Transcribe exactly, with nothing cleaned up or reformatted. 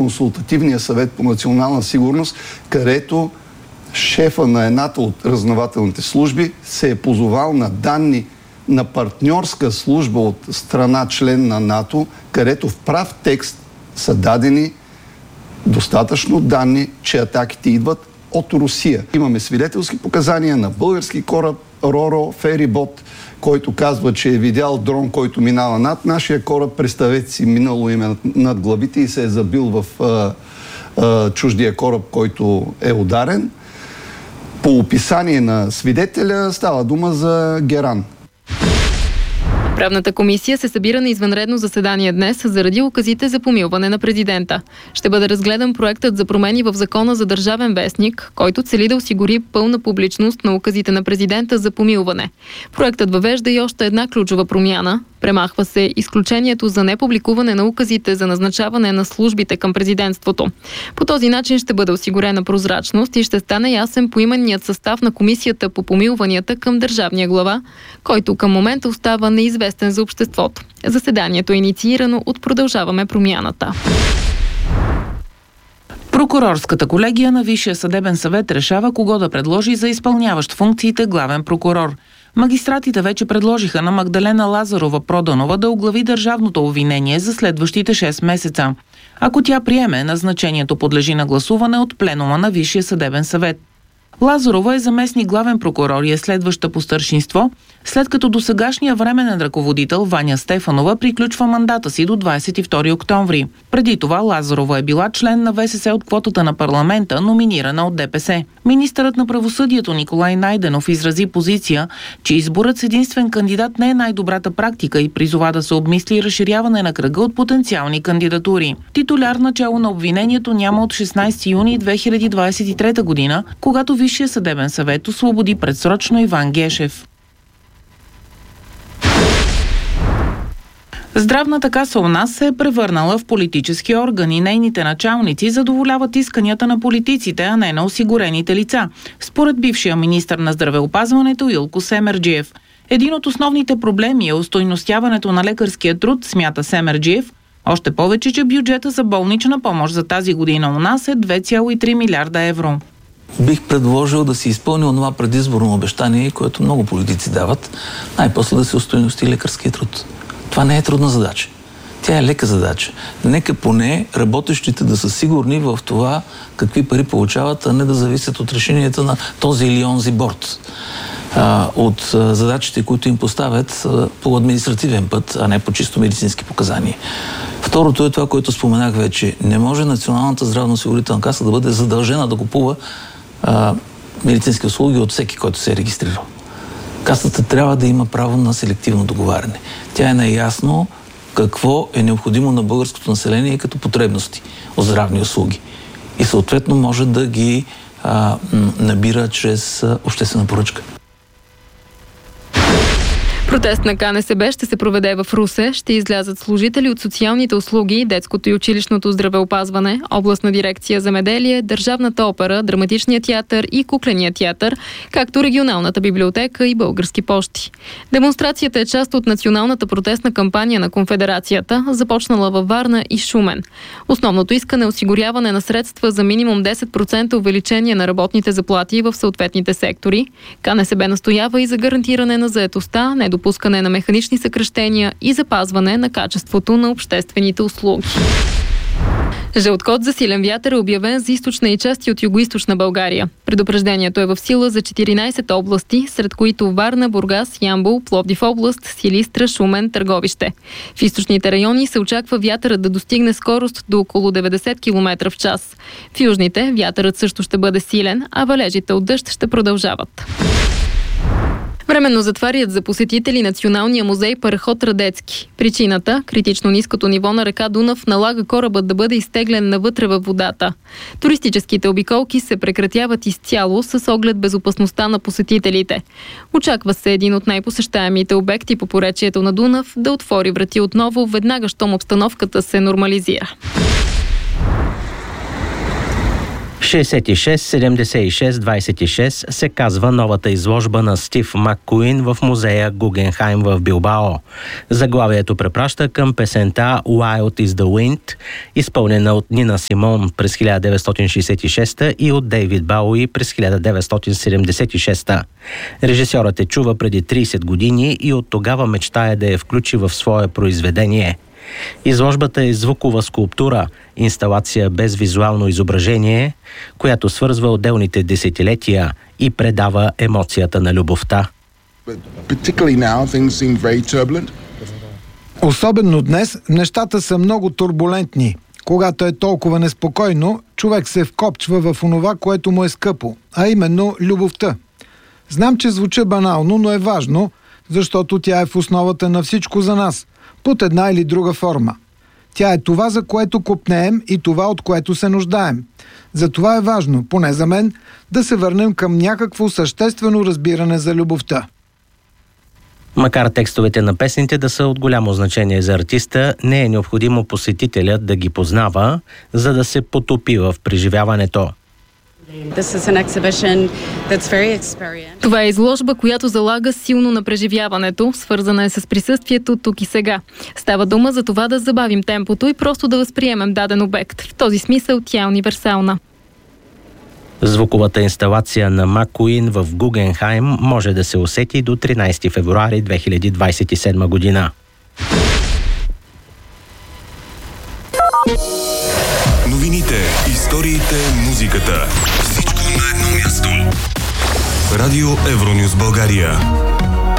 Консултативния съвет по национална сигурност, където шефа на едната от разузнавателните служби се е позовал на данни на партньорска служба от страна член на НАТО, където в прав текст са дадени достатъчно данни, че атаките идват от Русия. Имаме свидетелски показания на български кораб Роро Ферибот, който казва, че е видял дрон, който минава над нашия кораб. Представете си, минало име над главите и се е забил в а, а, чуждия кораб, който е ударен. По описание на свидетеля става дума за Геран. Правната комисия се събира на извънредно заседание днес заради указите за помилване на президента. Ще бъде разгледан проектът за промени в Закона за държавен вестник, който цели да осигури пълна публичност на указите на президента за помилване. Проектът въвежда и още една ключова промяна. Премахва се изключението за непубликуване на указите за назначаване на службите към президентството. По този начин ще бъде осигурена прозрачност и ще стане ясен поименният състав на комисията по помилванията към държавния глава, който към момента остава неизвестен за обществото. Заседанието е инициирано от Продължаваме промяната. Прокурорската колегия на Висшия съдебен съвет решава кого да предложи за изпълняващ функциите главен прокурор. Магистратите вече предложиха на Магдалена Лазарова-Проданова да оглави държавното обвинение за следващите шест месеца. Ако тя приеме, назначението подлежи на гласуване от пленума на Висшия съдебен съвет. Лазарова е заместник главен прокурор и е следваща по старшинство, след като досегашният временен ръководител Ваня Стефанова приключва мандата си до двадесет и втори октомври. Преди това Лазарова е била член на ВСС от квотата на парламента, номинирана от ДПС. Министърът на правосъдието Николай Найденов изрази позиция, че изборът с единствен кандидат не е най-добрата практика и призова да се обмисли разширяване на кръга от потенциални кандидатури. Титуляр начало на обвинението няма от шестнадесети юни две хиляди двадесет и трета година, когато Висшия съдебен съвет освободи предсрочно Иван Гешев. Здравната каса у нас се е превърнала в политически орган и нейните началници задоволяват исканията на политиците, а не на осигурените лица, според бившия министър на здравеопазването Илко Семерджиев. Един от основните проблеми е устойностяването на лекарския труд, смята Семерджиев, още повече, че бюджета за болнична помощ за тази година у нас е две цяло и три милиарда евро. Бих предложил да се изпълни онова предизборно обещание, което много политици дават, най-после да се устойности лекарския труд. Това не е трудна задача. Тя е лека задача. Нека поне работещите да са сигурни в това какви пари получават, а не да зависят от решенията на този или онзи борд. А, от а, задачите, които им поставят а, по административен път, а не по чисто медицински показания. Второто е това, което споменах вече. Не може Националната здравноосигурителна каса да бъде задължена да купува а, медицински услуги от всеки, който се е регистрирал. Касата трябва да има право на селективно договаряне. Тя е наясно какво е необходимо на българското население като потребности от здравни услуги. И съответно може да ги а, набира чрез а, обществена поръчка. Протест на КНСБ ще се проведе в Русе. Ще излязат служители от социалните услуги, детското и училищното здравеопазване, областна дирекция земеделие, Държавната опера, Драматичния театър и Кукления театър, както регионалната библиотека и Български пощи. Демонстрацията е част от националната протестна кампания на Конфедерацията, започнала във Варна и Шумен. Основното искане е осигуряване на средства за минимум десет процента увеличение на работните заплати в съответните сектори. КНСБ настоява и за гарантиране на заетостта, недопускане Пускане на механични съкращения и запазване на качеството на обществените услуги. Жълт код за силен вятър е обявен за източна и части от югоизточна България. Предупреждението е в сила за четиринадесет области, сред които Варна, Бургас, Ямбол, Пловдив област, Силистра, Шумен, Търговище. В източните райони се очаква вятърът да достигне скорост до около деветдесет километра в час. В южните вятърът също ще бъде силен, а валежите от дъжд ще продължават. Временно затварят за посетители Националния музей Параход Радецки. Причината – критично ниското ниво на река Дунав налага корабът да бъде изтеглен навътре във водата. Туристическите обиколки се прекратяват изцяло с оглед безопасността на посетителите. Очаква се един от най-посещаемите обекти по поречието на Дунав да отвори врати отново, веднага щом обстановката се нормализира. шейсет и шест седемдесет и шест двайсет и шест се казва новата изложба на Стив Маккуин в музея Гугенхайм в Билбао. Заглавието препраща към песента Wild is the Wind, изпълнена от Нина Симон през хиляда деветстотин шейсет и шеста и от Дейвид Бауи през хиляда деветстотин седемдесет и шеста. Режисьорът е чува преди трийсет години и от тогава мечтае да я включи в свое произведение. Изложбата е звукова скулптура, инсталация без визуално изображение, която свързва отделните десетилетия и предава емоцията на любовта. Особено днес нещата са много турбулентни. Когато е толкова неспокойно, човек се вкопчва в онова, което му е скъпо, а именно любовта. Знам, че звуча банално, но е важно, защото тя е в основата на всичко за нас, под една или друга форма. Тя е това, за което копнеем и това, от което се нуждаем. Затова е важно, поне за мен, да се върнем към някакво съществено разбиране за любовта. Макар текстовете на песните да са от голямо значение за артиста, не е необходимо посетителят да ги познава, за да се потопи в преживяването. Това е изложба, която залага силно на преживяването, свързана е с присъствието тук и сега. Става дума за това да забавим темпото и просто да възприемем даден обект. В този смисъл тя е универсална. Звуковата инсталация на Маккуин в Гугенхайм може да се усети до тринайсети февруари две хиляди двайсет и седма година. Новините, историите, музиката. Всичко на едно място. Радио Евронюс България.